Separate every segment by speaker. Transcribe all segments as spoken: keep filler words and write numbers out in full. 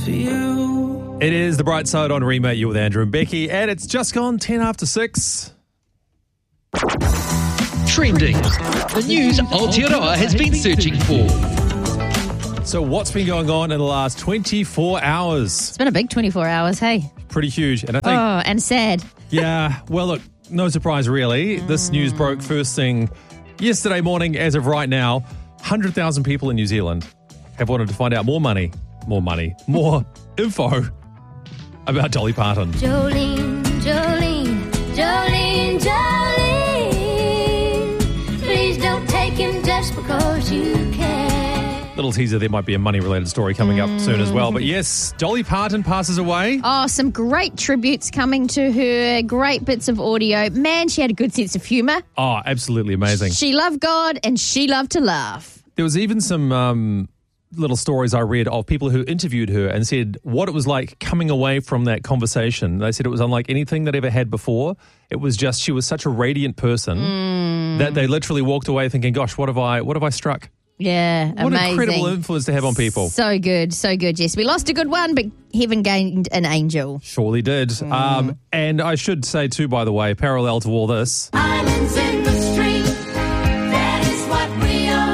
Speaker 1: It is The Bright Side on Remake. You with Andrew and Becky, and it's just gone ten after six.
Speaker 2: Trending. The news Aotearoa has been searching for.
Speaker 1: So what's been going on in the last twenty-four hours?
Speaker 3: It's been a big twenty-four hours, hey?
Speaker 1: Pretty huge. And I think,
Speaker 3: oh, and sad.
Speaker 1: Yeah, well, look, no surprise really. Mm. This news broke first thing yesterday morning. As of right now, one hundred thousand people in New Zealand have wanted to find out more money, more money, more info about Dolly Parton.
Speaker 4: Jolene, Jolene, Jolene, Jolene. Please don't take him just because you can.
Speaker 1: Little teaser, there might be a money-related story coming up soon as well. But yes, Dolly Parton passes away.
Speaker 3: Oh, some great tributes coming to her, great bits of audio. Man, she had a good sense of humour.
Speaker 1: Oh, absolutely amazing.
Speaker 3: She loved God and she loved to laugh.
Speaker 1: There was even some um, little stories I read of people who interviewed her and said what it was like coming away from that conversation. They said it was unlike anything they'd ever had before. It was just, she was such a radiant person mm. that they literally walked away thinking, gosh, what have I, what have I struck?
Speaker 3: Yeah,
Speaker 1: what
Speaker 3: amazing.
Speaker 1: What an incredible influence to have on people.
Speaker 3: So good, so good. Yes, we lost a good one, but heaven gained an angel.
Speaker 1: Surely did. Mm. Um, and I should say too, by the way, parallel to all this.
Speaker 4: Islands in the street, that is what we are.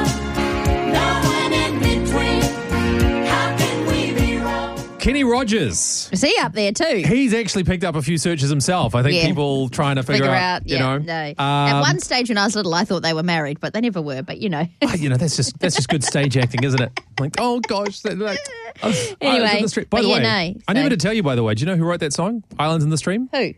Speaker 4: No one in between. How can we be wrong?
Speaker 1: Kenny Rogers.
Speaker 3: Is he up there too?
Speaker 1: He's actually picked up a few searches himself. I think yeah. people trying to figure,
Speaker 3: figure
Speaker 1: out,
Speaker 3: out,
Speaker 1: you
Speaker 3: yeah,
Speaker 1: know.
Speaker 3: No.
Speaker 1: Um,
Speaker 3: At one stage when I was little, I thought they were married, but they never were. But you know,
Speaker 1: oh, you know that's just that's just good stage acting, isn't it? Like, oh gosh, that, like, oh,
Speaker 3: anyway.
Speaker 1: In the street. By the
Speaker 3: yeah,
Speaker 1: way,
Speaker 3: no,
Speaker 1: I
Speaker 3: so.
Speaker 1: never did tell you. By the way, do you know who wrote that song, "Islands in the Stream"?
Speaker 3: Who?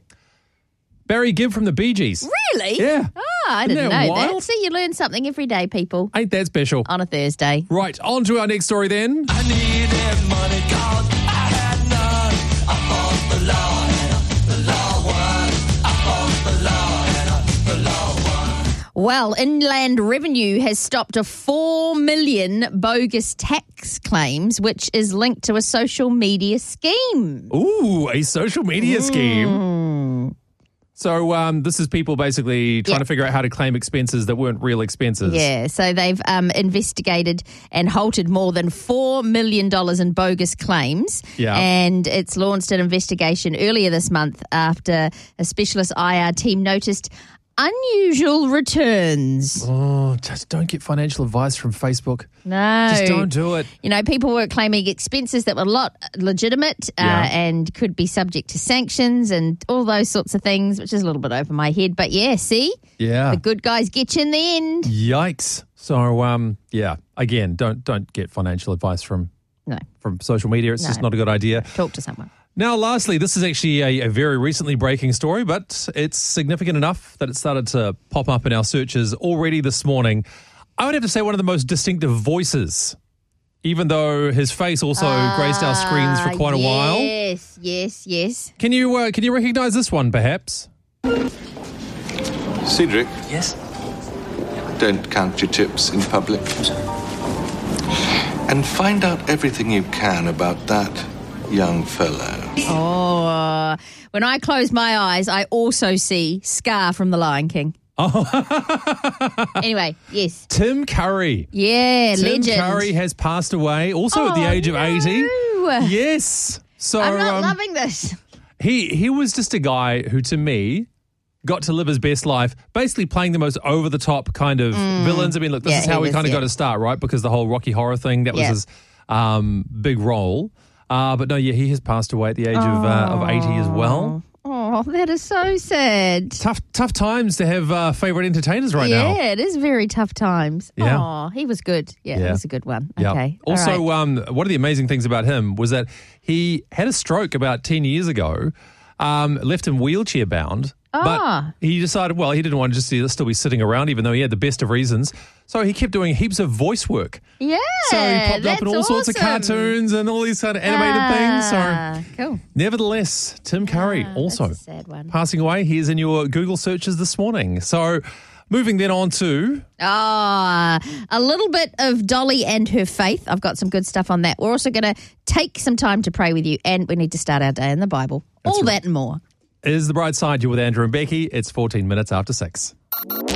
Speaker 1: Barry Gibb from the Bee Gees.
Speaker 3: Really?
Speaker 1: Yeah.
Speaker 3: Oh, I
Speaker 1: Isn't
Speaker 3: didn't
Speaker 1: that
Speaker 3: know
Speaker 1: wild?
Speaker 3: that. See, you learn something every day, people.
Speaker 1: Ain't that special?
Speaker 3: On a Thursday.
Speaker 1: Right, on to our next story then.
Speaker 5: I needed money cause I had none. I fought the law and the law won. I fought the law and the law won.
Speaker 3: Well, Inland Revenue has stopped a four million bogus tax claims, which is linked to a social media scheme.
Speaker 1: Ooh, a social media
Speaker 3: mm.
Speaker 1: scheme. So um, this is people basically trying
Speaker 3: yeah.
Speaker 1: to figure out how to claim expenses that weren't real expenses.
Speaker 3: Yeah, so they've um, investigated and halted more than four million dollars in bogus claims.
Speaker 1: Yeah.
Speaker 3: And it's launched an investigation earlier this month after a specialist I R team noticed unusual returns.
Speaker 1: Oh, just don't get financial advice from Facebook.
Speaker 3: No.
Speaker 1: Just don't do it.
Speaker 3: You know, people were claiming expenses that were not legitimate
Speaker 1: Yeah.
Speaker 3: uh, and could be subject to sanctions and all those sorts of things, which is a little bit over my head. But yeah, see?
Speaker 1: Yeah.
Speaker 3: The good guys get you in the end.
Speaker 1: Yikes. So, um, yeah, again, don't don't get financial advice from,
Speaker 3: No.
Speaker 1: from social media. It's
Speaker 3: No.
Speaker 1: just not a good idea.
Speaker 3: Talk to someone.
Speaker 1: Now, lastly, this is actually a, a very recently breaking story, but it's significant enough that it started to pop up in our searches already this morning. I would have to say one of the most distinctive voices, even though his face also uh, graced our screens for quite a
Speaker 3: yes,
Speaker 1: while.
Speaker 3: Yes, yes, yes.
Speaker 1: Can you uh, can you recognise this one, perhaps?
Speaker 6: Cedric,
Speaker 5: Yes?
Speaker 6: don't count your chips in public. And find out everything you can about that young fellow.
Speaker 3: Oh, uh, when I close my eyes, I also see Scar from The Lion King.
Speaker 1: Oh.
Speaker 3: Anyway, yes.
Speaker 1: Tim Curry.
Speaker 3: Yeah,
Speaker 1: Tim
Speaker 3: legend.
Speaker 1: Curry has passed away, also at the
Speaker 3: Oh,
Speaker 1: age of
Speaker 3: no.
Speaker 1: eighty. Yes. So
Speaker 3: I'm not
Speaker 1: um,
Speaker 3: loving this.
Speaker 1: He he was just a guy who, to me, got to live his best life, basically playing the most over-the-top kind of villains. I mean, look, this
Speaker 3: Yeah,
Speaker 1: is how
Speaker 3: he
Speaker 1: he
Speaker 3: was,
Speaker 1: kind of
Speaker 3: yeah.
Speaker 1: got his start, right? Because the whole Rocky Horror thing, that was
Speaker 3: Yeah.
Speaker 1: his um, big role. Uh, but no, yeah, he has passed away at the age of uh, of eighty as well.
Speaker 3: Oh, that is so sad.
Speaker 1: Tough tough times to have uh, favourite entertainers right
Speaker 3: yeah,
Speaker 1: now.
Speaker 3: it is very tough times.
Speaker 1: Yeah.
Speaker 3: Oh, he was good. Yeah,
Speaker 1: Yeah.
Speaker 3: he was a good one.
Speaker 1: Yeah.
Speaker 3: Okay. all
Speaker 1: Also,
Speaker 3: right.
Speaker 1: um, one of the amazing things about him was that he had a stroke about ten years ago, um, left him wheelchair bound.
Speaker 3: Ah.
Speaker 1: But he decided, well, he didn't want to just still be sitting around, even though he had the best of reasons. So he kept doing heaps of voice work.
Speaker 3: yeah,
Speaker 1: So he popped
Speaker 3: that's
Speaker 1: up in all sorts of
Speaker 3: awesome.
Speaker 1: cartoons and all these kind of animated
Speaker 3: Ah,
Speaker 1: things. So,
Speaker 3: cool.
Speaker 1: nevertheless, Tim Curry
Speaker 3: Ah,
Speaker 1: also
Speaker 3: that's a sad one.
Speaker 1: passing away. He is in your Google searches this morning. So, moving then on to
Speaker 3: Ah, a little bit of Dolly and her faith. I've got some good stuff on that. We're also going to take some time to pray with you, and we need to start our day in the Bible.
Speaker 1: That's
Speaker 3: all
Speaker 1: right.
Speaker 3: that and more.
Speaker 1: Is the Bright Side. You're with Andrew and Becky. It's fourteen minutes after six.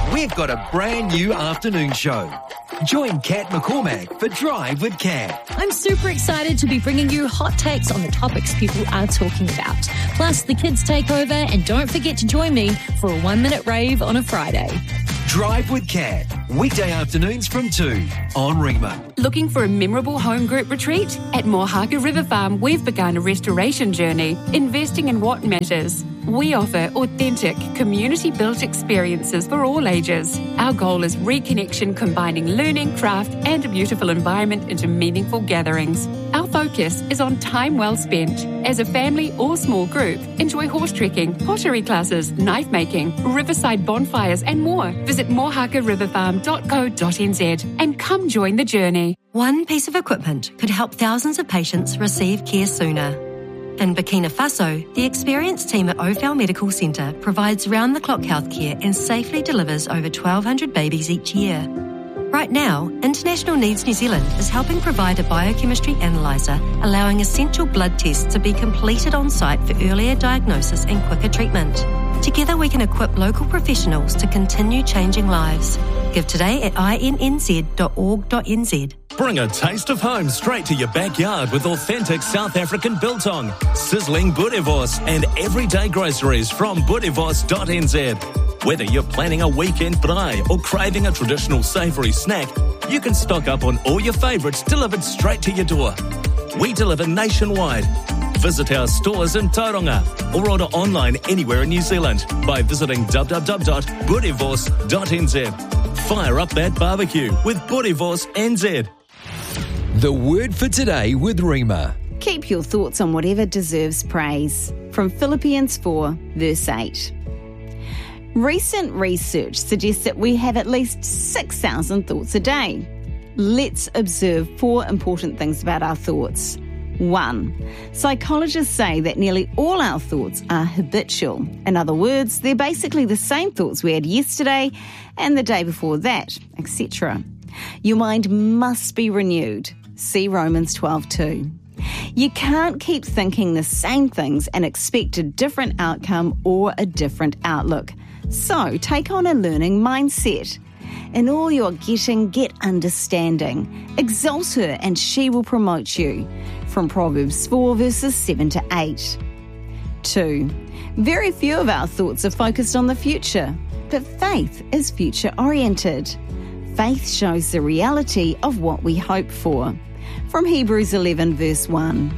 Speaker 7: we've got a brand new afternoon show. Join Kat McCormack for Drive with Kat.
Speaker 8: I'm super excited to be bringing you hot takes on the topics people are talking about. Plus, the kids take over, and don't forget to join me for a one-minute rave on a Friday.
Speaker 7: Drive with Kat, weekday afternoons from two on Rima.
Speaker 9: Looking for a memorable home group retreat? At Mohaka River Farm, we've begun a restoration journey, investing in what matters. We offer authentic, community-built experiences for all ages. Our goal is reconnection, combining learning, craft, and a beautiful environment into meaningful gatherings. Our focus is on time well spent. As a family or small group, enjoy horse trekking, pottery classes, knife making, riverside bonfires, and more. Visit mohaka river farm dot co dot n z and come join the journey.
Speaker 10: One piece of equipment could help thousands of patients receive care sooner. In Burkina Faso, the experienced team at Ophel Medical Centre provides round-the-clock healthcare and safely delivers over twelve hundred babies each year. Right now, International Needs New Zealand is helping provide a biochemistry analyser, allowing essential blood tests to be completed on site for earlier diagnosis and quicker treatment. Together we can equip local professionals to continue changing lives. Give today at i n n z dot org dot n z.
Speaker 11: Bring a taste of home straight to your backyard with authentic South African biltong, sizzling boerewors and everyday groceries from boerewors dot n z. Whether you're planning a weekend braai or craving a traditional savoury snack, you can stock up on all your favourites delivered straight to your door. We deliver nationwide. Visit our stores in Tauranga or order online anywhere in New Zealand by visiting w w w dot boerewors dot n z. Fire up that barbecue with Boerewors N Z.
Speaker 7: The word for today with Rima.
Speaker 12: Keep your thoughts on whatever deserves praise. From Philippians four, verse eight. Recent research suggests that we have at least six thousand thoughts a day. Let's observe four important things about our thoughts. One, psychologists say that nearly all our thoughts are habitual. In other words, they're basically the same thoughts we had yesterday and the day before that, et cetera. Your mind must be renewed. See Romans twelve two. You can't keep thinking the same things and expect a different outcome or a different outlook. So take on a learning mindset. In all you're getting, get understanding. Exalt her and she will promote you. From Proverbs four verses seven to eight. Two, very few of our thoughts are focused on the future, but faith is future-oriented. Faith shows the reality of what we hope for. From Hebrews eleven verse one.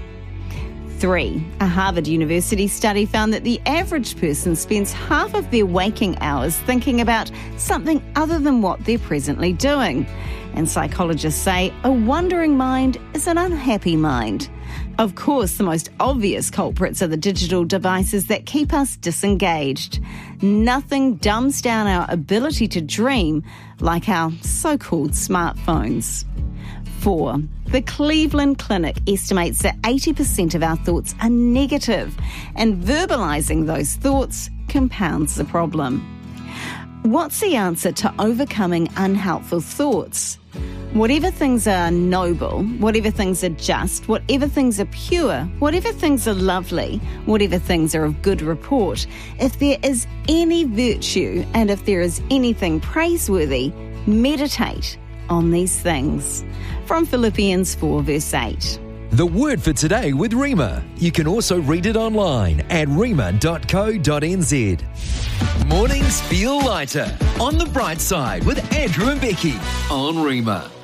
Speaker 12: Three, a Harvard University study found that the average person spends half of their waking hours thinking about something other than what they're presently doing. And psychologists say a wandering mind is an unhappy mind. Of course, the most obvious culprits are the digital devices that keep us disengaged. Nothing dumbs down our ability to dream like our so-called smartphones. Four, the Cleveland Clinic estimates that eighty percent of our thoughts are negative, and verbalizing those thoughts compounds the problem. What's the answer to overcoming unhelpful thoughts? Whatever things are noble, whatever things are just, whatever things are pure, whatever things are lovely, whatever things are of good report, if there is any virtue and if there is anything praiseworthy, meditate on these things. From Philippians four verse eight.
Speaker 7: The word for today with Rima. You can also read it online at rima dot co dot n z. Mornings feel lighter. On the bright side with Andrew and Becky on Rima.